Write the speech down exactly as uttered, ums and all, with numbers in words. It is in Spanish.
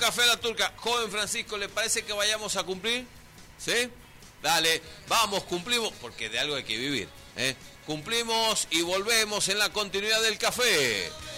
Café a la Turca. Joven Francisco, ¿le parece que vayamos a cumplir? ¿Sí? Dale, vamos, cumplimos, porque de algo hay que vivir, ¿eh? Cumplimos y volvemos en la continuidad del café.